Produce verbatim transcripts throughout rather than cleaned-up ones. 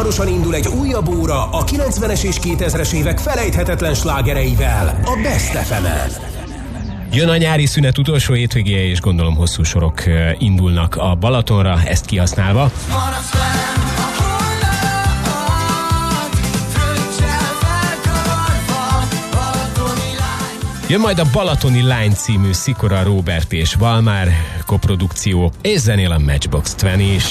hamarosan indul egy újabb óra a kilencvenes és kétezres évek felejthetetlen slágereivel a Best ef emen. Jön a nyári szünet utolsó hétvégéje, és gondolom hosszú sorok indulnak a Balatonra, ezt kihasználva. Jön majd a Balatoni Lány című Szikora Róbert és Valmár koprodukció, és zenél a Matchbox húsz is.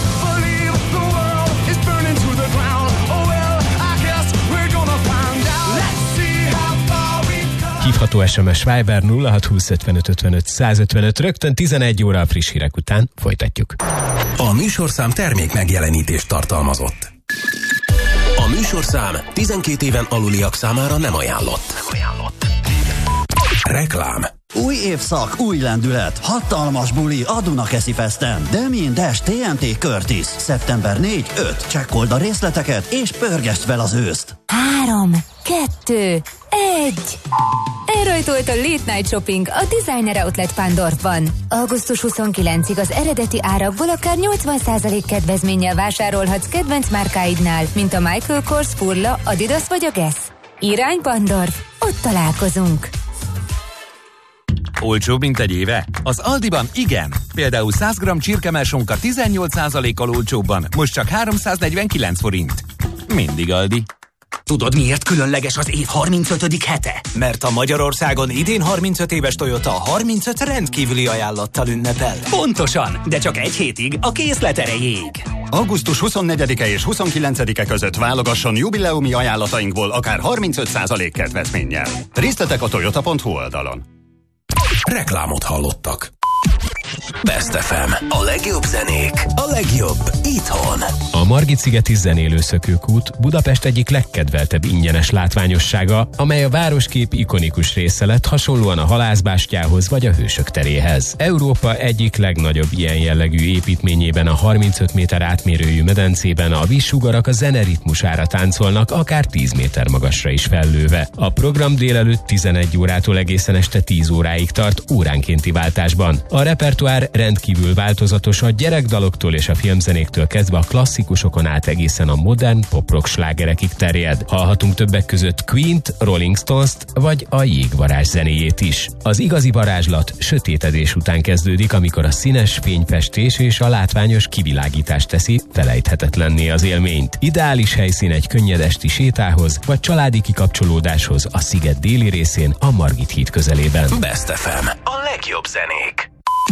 Hívható es em es Viber nulla hat húsz ötvenöt ötvenöt százötvenöt. Rögtön tizenegy óra a friss hírek után folytatjuk. A műsorszám termék megjelenítést tartalmazott. A műsorszám tizenkét éven aluliak számára nem ajánlott. Nem ajánlott. Reklám. Új évszak, új lendület, hatalmas buli a Dunakeszi Festen. Demin, Dash, té en té Curtis. szeptember negyedike öt. Csekkold a részleteket és pörgesd fel az őszt. Három, kettő, egy. Elrajtolt a Late Night Shopping a Designer Outlet Pándorfban. augusztus huszonkilencedikéig az eredeti árakból akár nyolcvan százalék kedvezménnyel vásárolhatsz kedvenc márkáidnál, mint a Michael Kors, Furla, Adidas vagy a Guess. Irány Pándorf, ott találkozunk. Olcsóbb, mint egy éve? Az Aldiban igen. Például száz gramm csirkemelsonka tizennyolc százalékkal olcsóbban, most csak háromszáznegyvenkilenc forint. Mindig Aldi. Tudod, miért különleges az év harmincötödik hete? Mert a Magyarországon idén harmincöt éves Toyota harmincöt rendkívüli ajánlattal ünnepel. Pontosan, de csak egy hétig a készlet erejéig. augusztus huszonnegyedike és huszonkilencedike között válogasson jubileumi ajánlatainkból akár harmincöt százalék kedvezménnyel. Részletek a toyota pont hu oldalon. Reklámot hallottak. Best ef em. A legjobb zenék, a legjobb itthon. A Margit-szigeti zenélőszökőkút Budapest egyik legkedveltebb ingyenes látványossága, amely a városkép ikonikus része lett, hasonlóan a Halászbástyához vagy a Hősök teréhez. Európa egyik legnagyobb ilyen jellegű építményében, a harmincöt méter átmérőjű medencében a vízsugarak a zene ritmusára táncolnak, akár tíz méter magasra is fellőve. A program délelőtt tizenegy órától egészen este tíz óráig tart, óránkénti váltásban. A repertoár rendkívül változatos, a gyerekdaloktól és a filmzenéktől kezdve a klasszikusokon át egészen a modern pop-rock slágerekig terjed. Hallhatunk többek között Queen-t, Rolling Stones-t vagy a Jégvarázs zenéjét is. Az igazi varázslat sötétedés után kezdődik, amikor a színes fényfestés és a látványos kivilágítás teszi felejthetetlenné az élményt. Ideális helyszín egy könnyed esti sétához vagy családi kikapcsolódáshoz a sziget déli részén, a Margit híd közelében. Best ef em. A legjobb zenék.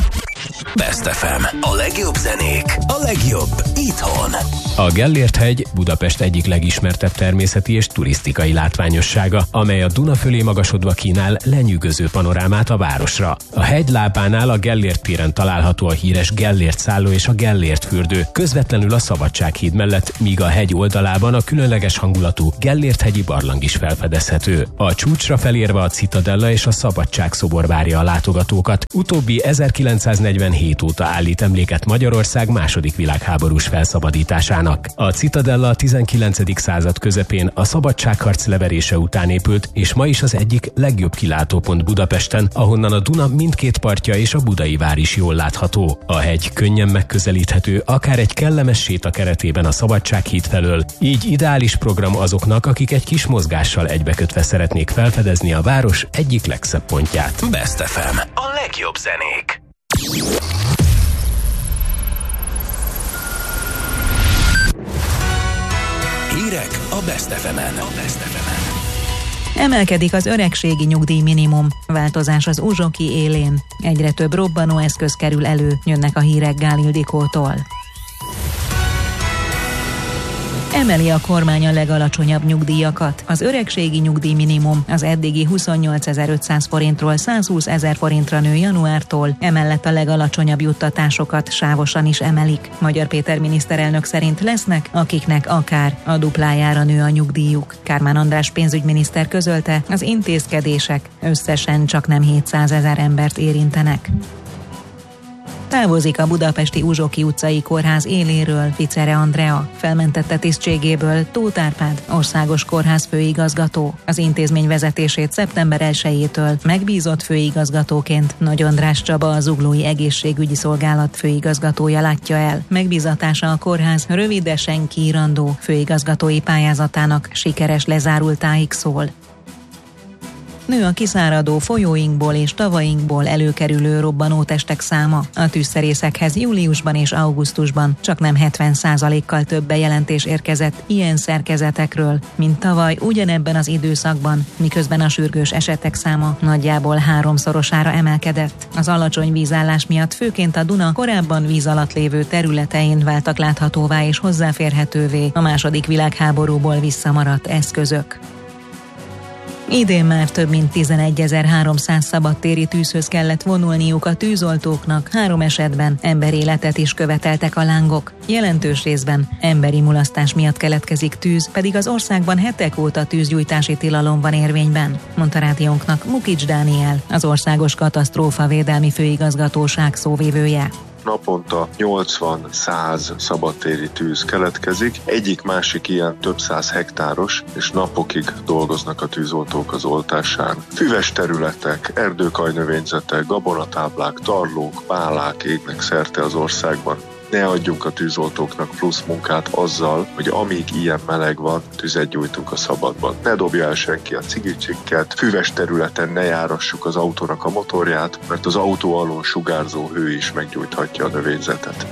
Best ef em. A legjobb zenék, a legjobb itthon. A Gellért-hegy Budapest egyik legismertebb természeti és turisztikai látványossága, amely a Duna fölé magasodva kínál lenyűgöző panorámát a városra. A hegy lábánál a Gellért téren található a híres Gellért szálló és a Gellért fürdő, közvetlenül a Szabadsághíd mellett, míg a hegy oldalában a különleges hangulatú Gellért-hegyi barlang is felfedezhető. A csúcsra felérve a Citadella és a Szabadság szobor várja a látogatókat. Utóbbi ezerkilencszáznegyvenhét óta állít emléket Magyarország második világháborús felszabadításának. A Citadella a tizenkilencedik század közepén a szabadságharc leverése után épült, és ma is az egyik legjobb kilátópont Budapesten, ahonnan a Duna mindkét partja és a Budai vár is jól látható. A hegy könnyen megközelíthető, akár egy kellemes séta keretében a Szabadsághíd felől, így ideális program azoknak, akik egy kis mozgással egybekötve szeretnék felfedezni a város egyik legszebb pontját. Best ef em. A legjobb zenék. Hírek a Best ef emen. A Best ef emen. Emelkedik az öregségi nyugdíj minimum. Változás az Uzsoki élén. Egyre több robbanóeszköz kerül elő, jönnek a hírek Gál Ildikótól. Emeli a kormány a legalacsonyabb nyugdíjakat. Az öregségi nyugdíj minimum az eddigi huszonnyolcezer-ötszáz forintról százhúszezer forintra nő januártól, emellett a legalacsonyabb juttatásokat sávosan is emelik. Magyar Péter miniszterelnök szerint lesznek, akiknek akár a duplájára nő a nyugdíjuk. Kármán András pénzügyminiszter közölte, az intézkedések összesen csak nem hétszázezer embert érintenek. Távozik a budapesti Uzsoki utcai kórház éléről Ficere Andrea. Felmentette tisztségéből Tóth Árpád, országos kórház főigazgató. Az intézmény vezetését szeptember elsejétől megbízott főigazgatóként Nagy András Csaba, a Zuglói Egészségügyi Szolgálat főigazgatója látja el. Megbízatása a kórház rövidesen kiírandó főigazgatói pályázatának sikeres lezárultáig szól. Nő a kiszáradó folyóinkból és tavainkból előkerülő robbanótestek száma. A tűzszerészekhez júliusban és augusztusban csaknem hetven százalékkal több bejelentés érkezett ilyen szerkezetekről, mint tavaly ugyanebben az időszakban, miközben a sürgős esetek száma nagyjából háromszorosára emelkedett. Az alacsony vízállás miatt főként a Duna korábban víz alatt lévő területein váltak láthatóvá és hozzáférhetővé a második világháborúból visszamaradt eszközök. Idén már több mint tizenegyezer-háromszáz szabadtéri tűzhöz kellett vonulniuk a tűzoltóknak, három esetben emberéletet is követeltek a lángok. Jelentős részben emberi mulasztás miatt keletkezik tűz, pedig az országban hetek óta tűzgyújtási tilalom van érvényben, mondta rádiónknak Mukics Dániel, az Országos Katasztrófavédelmi Főigazgatóság szóvivője. Naponta nyolcvan-száz szabadtéri tűz keletkezik. Egyik-másik ilyen több száz hektáros, és napokig dolgoznak a tűzoltók az oltásán. Füves területek, erdőkajnövényzetek, gabonatáblák, tarlók, pálák égnek szerte az országban. Ne adjunk a tűzoltóknak plusz munkát azzal, hogy amíg ilyen meleg van, tüzet gyújtunk a szabadban. Ne dobja el senki a cigicsikket, füves területen ne járassuk az autónak a motorját, mert az autó alól sugárzó hő is meggyújthatja a növényzetet.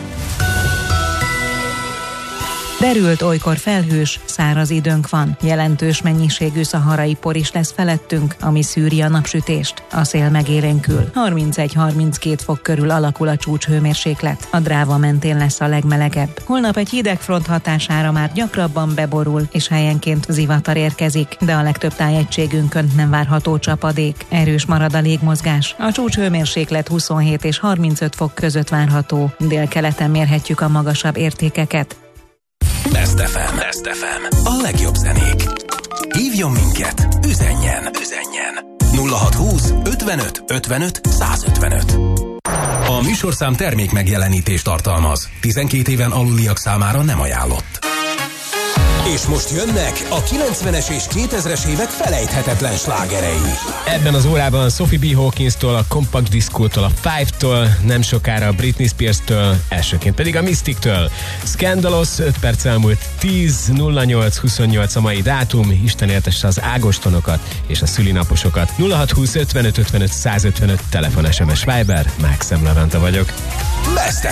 Derült, olykor felhős, száraz időnk van. Jelentős mennyiségű szaharai por is lesz felettünk, ami szűri a napsütést. A szél megélénkül. harmincegy-harminckét fok körül alakul a csúcshőmérséklet. A Dráva mentén lesz a legmelegebb. Holnap egy hideg front hatására már gyakrabban beborul, és helyenként zivatar érkezik, de a legtöbb tájegységünkön nem várható csapadék. Erős marad a légmozgás. A csúcshőmérséklet huszonhét és harmincöt fok között várható. Délkeleten mérhetjük a magasabb értékeket. Best ef em. Best ef em. A legjobb zenék. Hívjon minket, üzenjen, üzenjen. nulla hatszázhúsz ötvenöt ötvenöt százötvenöt. A műsorszám termék megjelenítést tartalmaz. tizenkét éven aluliak számára nem ajánlott. És most jönnek a kilencvenes és kétezres évek felejthetetlen slágerei. Ebben az órában Sophie B. Hawkins-tól, a Compact Disco-tól, a Five-tól, nem sokára a Britney Spears-től, elsőként pedig a Mystic-től. Scandalous, öt perc elmúlt tíz nulla nyolc huszonnyolc a mai dátum, Isten éltesse az ágostonokat és a szülinaposokat. nulla hatszázhúsz ötvenöt ötvenöt százötvenöt telefon, es em es, Viber, Mákszem Levente vagyok. Best